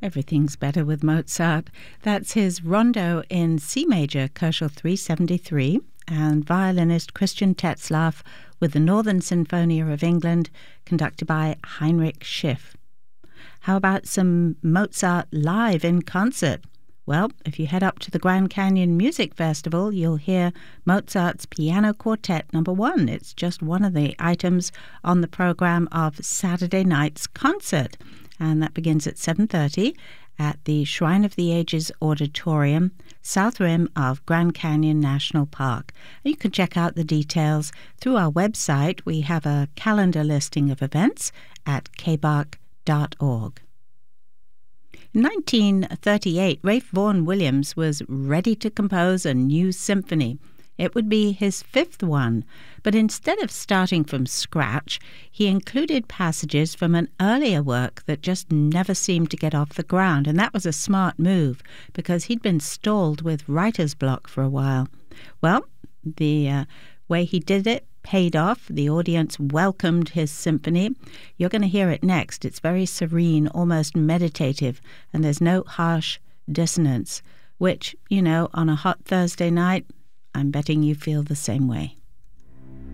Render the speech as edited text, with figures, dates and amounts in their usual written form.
Everything's better with Mozart. That's his Rondo in C major, Koschel 373, and violinist Christian Tetzlaff with the Northern Sinfonia of England, conducted by Heinrich Schiff. How about some Mozart live in concert? Well, if you head up to the Grand Canyon Music Festival, you'll hear Mozart's Piano Quartet No. 1. It's just one of the items on the program of Saturday night's concert, and that begins at 7:30 at the Shrine of the Ages Auditorium, south rim of Grand Canyon National Park. And you can check out the details through our website. We have a calendar listing of events at kbark.org. In 1938, Ralph Vaughan Williams was ready to compose a new symphony. It would be his fifth one, but instead of starting from scratch, he included passages from an earlier work that just never seemed to get off the ground, and that was a smart move because he'd been stalled with writer's block for a while. Well, the way he did it paid off. The audience welcomed his symphony. You're going to hear it next. It's very serene, almost meditative, and there's no harsh dissonance, which, on a hot Thursday night, I'm betting you feel the same way.